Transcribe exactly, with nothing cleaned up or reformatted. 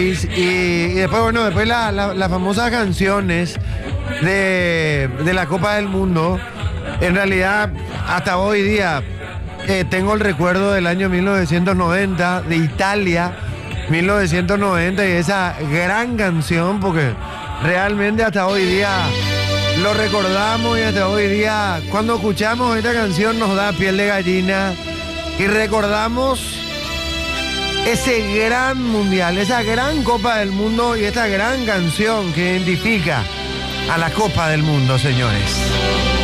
Y, y después, bueno, después la- la- las famosas canciones de, de la Copa del Mundo. En realidad, hasta hoy día, eh, tengo el recuerdo del año mil novecientos noventa, de Italia, mil novecientos noventa, y esa gran canción, porque realmente hasta hoy día lo recordamos y hasta hoy día, cuando escuchamos esta canción, nos da piel de gallina y recordamos ese gran mundial, esa gran Copa del Mundo y esta gran canción que identifica a la Copa del Mundo, señores.